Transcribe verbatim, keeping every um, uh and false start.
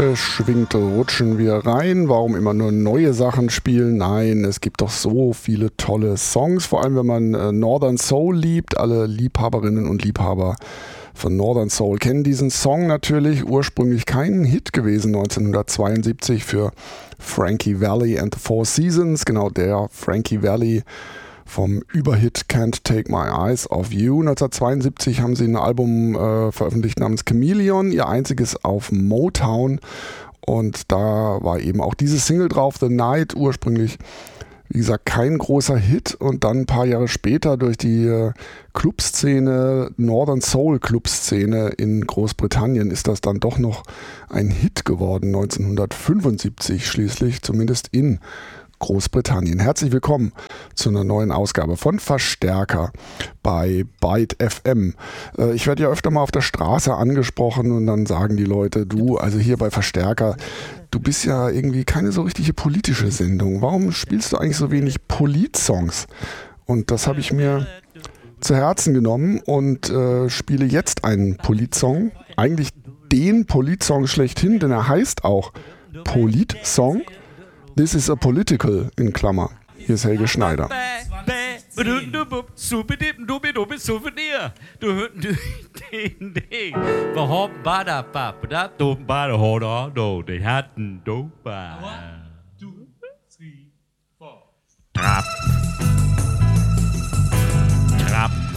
Beschwingt rutschen wir rein. Warum immer nur neue Sachen spielen? Nein, es gibt doch so viele tolle Songs, vor allem wenn man äh, Northern Soul liebt. Alle Liebhaberinnen und Liebhaber von Northern Soul kennen diesen Song natürlich. Ursprünglich kein Hit gewesen, neunzehnhundertzweiundsiebzig für Frankie Valli and the Four Seasons. Genau der Frankie Valli vom Überhit Can't Take My Eyes Off You. neunzehnhundertzweiundsiebzig haben sie ein Album äh, veröffentlicht namens Chameleon, ihr einziges auf Motown. Und da war eben auch diese Single drauf, The Night, ursprünglich, wie gesagt, kein großer Hit. Und dann ein paar Jahre später durch die äh, Clubszene, Northern Soul Clubszene in Großbritannien ist das dann doch noch ein Hit geworden, neunzehnhundertfünfundsiebzig schließlich, zumindest in Großbritannien. Herzlich willkommen zu einer neuen Ausgabe von Verstärker bei Byte F M. Äh, ich werde ja öfter mal auf der Straße angesprochen und dann sagen die Leute, du, also hier bei Verstärker, du bist ja irgendwie keine so richtige politische Sendung. Warum spielst du eigentlich so wenig Polit-Songs? Und das habe ich mir zu Herzen genommen und äh, spiele jetzt einen Polit-Song. Eigentlich den Polit-Song schlechthin, denn er heißt auch Polit-Song. This is a political, in Klammer. Hier ist Helge Schneider. Trap. Trap.